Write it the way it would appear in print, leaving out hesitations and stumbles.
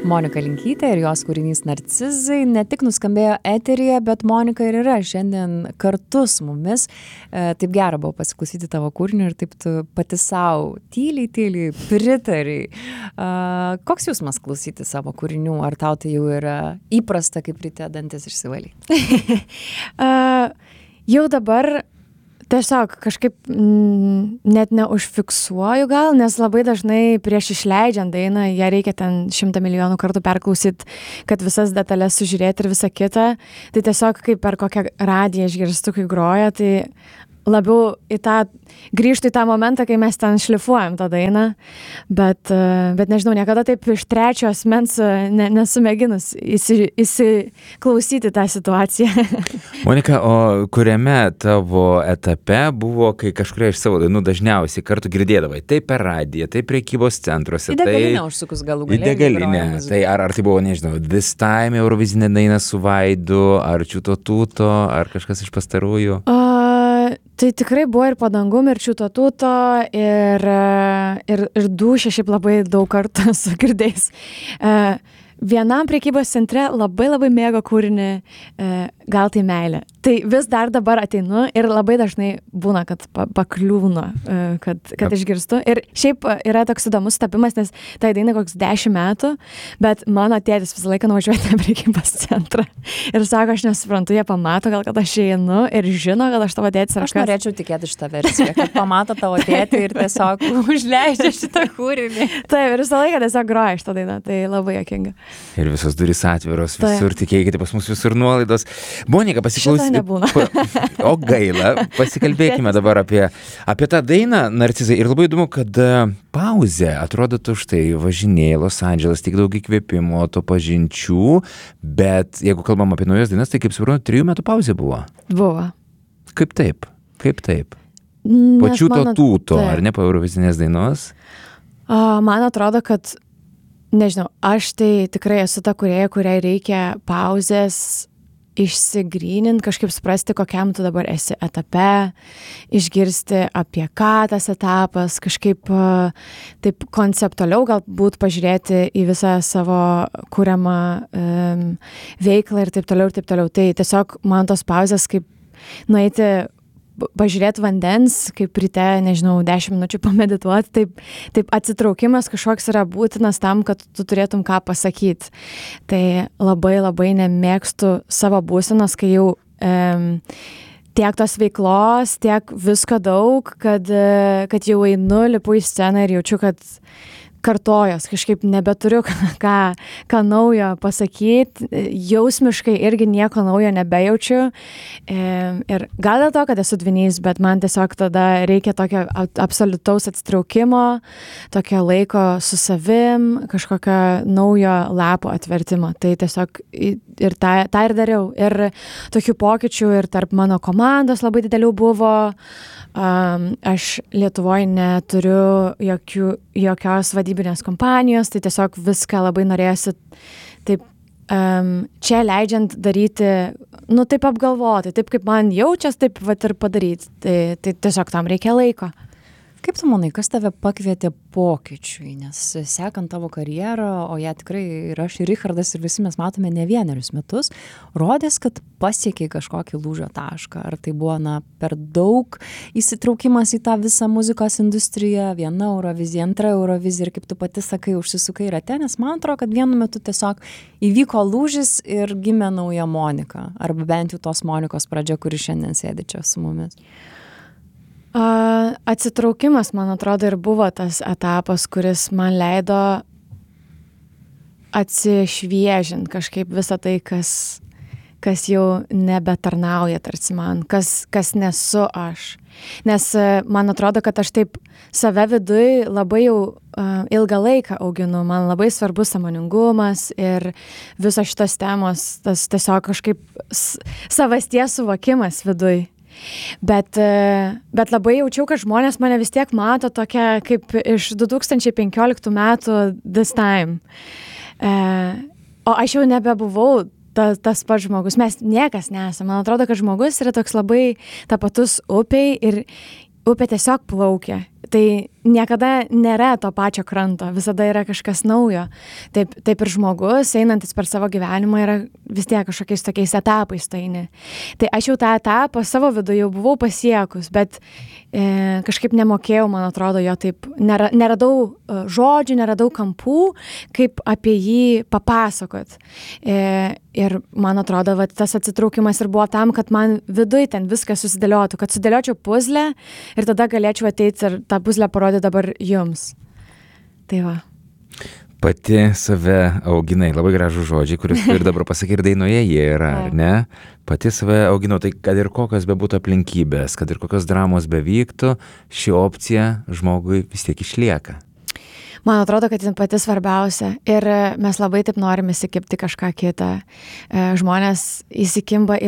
Monika Linkytė ir jos kūrinys Narcizai ne tik nuskambėjo eteryje, bet Monika ir yra šiandien kartu su mumis. Taip gera buvo pasiklausyti tavo kūrinio ir taip tu pati savo tyliai pritariai. Koks jausmas klausyti savo kūrinių? Ar tau tai jau yra įprasta, kaip ryte dantis išsivalyti? Jau dabar tiesiog kažkaip net neužfiksuoju gal, nes labai dažnai prieš išleidžiant dainą, ją reikia ten 100 milijonų kartų perklausyti, kad visas detalės sužiūrėti ir visą kitą. Tai tiesiog kaip per kokią radiją išgirstu, kai groja, tai labiau grįžtu į tą momentą, kai mes ten šlifuojam tą dainą, bet nežinau, niekada taip iš trečio asmens nesu mėginus įsiklausyti tą situaciją. Monika, o kuriame tavo etape buvo, kai kažkuria iš savo dainų dažniausiai kartu girdėdavai? Tai per radiją, tai prekybos centruose. Į degalinę užsukus galų gale. Į degalinę. Tai ar tai buvo, nežinau, This Time Eurovizinė daina su Vaidu, ar Čiuto Tuto, ar kažkas iš pastarųjų? Tai tikrai buvo ir Padangum, ir Čiuto Tuto, ir Dūšė šiaip labai daug kartų su girdėjus. Vienam prekybos centre labai mėgo kūrinį Gal tai meilė. Tai vis dar dabar ateinu ir labai dažnai būna, kad pakliūna, kad išgirstu. Ir šiaip yra toks įdomus tapimas, nes tai daina koks 10 metų, bet mano tėtis visą laiką nuvažiuoja į prekybos centrą. Ir sako, aš nesuprantu, jie pamato, gal kad aš einu ir žino, kad aš tavo tėtis. Aš norėčiau tikėti šitą versiją, kad pamato tavo tėtį ir tiesiog užleidžia šitą kūrinį. Taip, ir visą laiką tiesiog groja šitą dainą, tai labai juokinga. Ir visos durys atviros, visur tikėkite, pas mus visur nuolaidos. Monika, pasiklausykite. Šitą nebūna. O gaila, pasikalbėkime dabar apie tą dainą Narcizai. Ir labai įdomu, kad pauzė, atrodytų štai, važinėja Los Andželas, tik daug įkvėpimo, to pažinčių, bet jeigu kalbam apie naujas dainas, tai kaip suprantu, 3 metų pauzė buvo. Buvo. Kaip taip? Po Čiuto Tuto, ar ne, po Eurovizinės dainos? Man atrodo, kad nežinau, aš tai tikrai esu ta kūrėja, kuriai reikia pauzės išsigrynint, kažkaip suprasti, kokiam tu dabar esi etape, išgirsti apie ką tas etapas, kažkaip taip konceptualiau galbūt pažiūrėti į visą savo kuriamą veiklą ir taip toliau. Tai tiesiog man tos pauzės kaip nueiti pažiūrėti vandens, kaip ryte, nežinau, 10 minučių pamedituoti, taip atsitraukimas kažkoks yra būtinas tam, kad tu turėtum ką pasakyti. Tai labai nemėgstu savo būsenos, kai jau tiek tos veiklos, tiek visko daug, kad jau einu, lipu į sceną ir jaučiu, kad kartojos, kažkaip nebeturiu ką naujo pasakyti, jausmiškai irgi nieko naujo nebejaučiu. Ir gal dėl to, kad esu dvinys, bet man tiesiog tada reikia tokio absoliutaus atsitraukimo, tokio laiko su savim, kažkokio naujo lapo atvertimo. Tai tiesiog ir tą ir dariau. Ir tokių pokyčių ir tarp mano komandos labai didelių buvo. Aš Lietuvoje neturiu jokios vadybinės kompanijos, tai tiesiog viską labai norėjusi taip čia leidžiant daryti, taip apgalvoti, taip kaip man jaučias, taip vat ir padaryti. Tai tiesiog tam reikia laiko. Kaip tu manai, kas tave pakvietė pokyčiui, nes sekant tavo karjerą, o ją tikrai ir aš, ir Richardas, ir visi mes matome ne vienerius metus, rodės, kad pasiekiai kažkokį lūžio tašką. Ar tai buvo, per daug įsitraukimas į tą visą muzikos industriją, 1 Eurovizija, 2 Eurovizija, ir kaip tu pati sakai, užsisukai rate, nes man atrodo, kad vienu metu tiesiog įvyko lūžis ir gimė nauja Monika, arba bent jau tos Monikos pradžia, kuri šiandien sėdi čia su mumis. Atsitraukimas, man atrodo, ir buvo tas etapas, kuris man leido atsišviežinti kažkaip visą tai, kas jau nebetarnauja tarsi man, kas nesu aš. Nes man atrodo, kad aš taip save viduj labai jau ilgą laiką auginu, man labai svarbus sąmoningumas ir visos šitos temos, tas tiesiog kažkaip savasties suvokimas viduj. Bet labai jaučiau, kad žmonės mane vis tiek mato tokia kaip iš 2015 metų This Time. O aš jau nebebuvau tas pats žmogus. Mes niekas nesame. Man atrodo, kad žmogus yra toks labai tapatus upiai ir upė tiesiog plaukia. Tai niekada nėra to pačio kranto, visada yra kažkas naujo. Taip ir žmogus, einantis per savo gyvenimą, yra vis tiek kažkokiais tokiais etapais eini. Tai aš jau tą etapą savo viduje jau buvau pasiekus, bet kažkaip nemokėjau, man atrodo, jo taip, neradau žodžių, neradau kampų, kaip apie jį papasakot. Ir man atrodo, va, tas atsitraukimas ir buvo tam, kad man viduj ten viskas susidėliotų, kad sudėliočiau puzlę ir tada galėčiau ateiti ir tą puzlę parodyti dabar jums. Tai va. Pati save auginai, labai gražų žodžiai, kuris ir dabar pasakai, ir dainoje jie yra, ar ne? Pati save auginau, tai kad ir kokios bebūtų aplinkybės, kad ir kokios dramos bevyktų, ši opcija žmogui vis tiek išlieka. Man atrodo, kad tai pati svarbiausia ir mes labai taip norim įsikibti kažką kitą. Žmonės įsikimba į